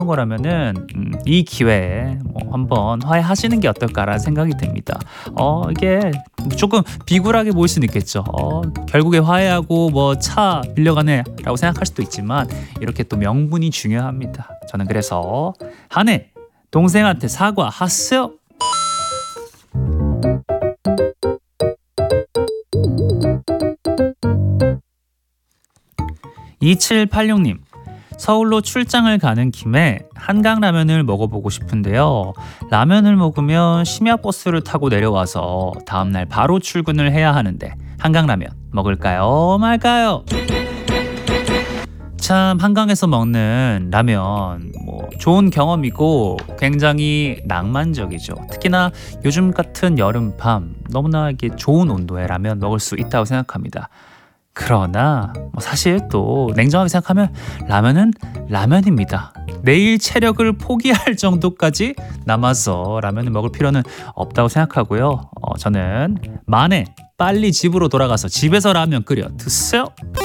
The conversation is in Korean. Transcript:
거라면은 이 기회에 뭐 한번 화해하시는 게 어떨까라는 생각이 듭니다. 이게 조금 비굴하게 보일 수는 있겠죠. 결국에 화해하고 뭐 차 빌려가네라고 생각할 수도 있지만 이렇게 또 명분이 중요합니다. 저는 그래서 한해 동생한테 사과하세요. 2786님, 서울로 출장을 가는 김에 한강라면을 먹어보고 싶은데요. 라면을 먹으면 심야버스를 타고 내려와서 다음날 바로 출근을 해야 하는데 한강라면 먹을까요 말까요? 참, 한강에서 먹는 라면 뭐 좋은 경험이고 굉장히 낭만적이죠. 특히나 요즘 같은 여름밤 너무나 이게 좋은 온도의 라면 먹을 수 있다고 생각합니다. 그러나 사실 또 냉정하게 생각하면 라면은 라면입니다. 내일 체력을 포기할 정도까지 남아서 라면을 먹을 필요는 없다고 생각하고요. 저는 만에 빨리 집으로 돌아가서 집에서 라면 끓여 드세요.